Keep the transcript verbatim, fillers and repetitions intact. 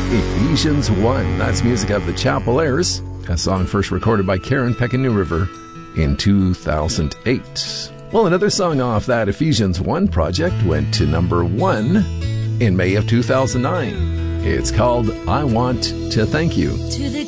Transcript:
Ephesians one. That's music of the Chapeliers, a song first recorded by Karen Peck and New River in two thousand eight. Well, another song off that Ephesians one project went to number one in May of two thousand nine. It's called I Want to Thank You. To the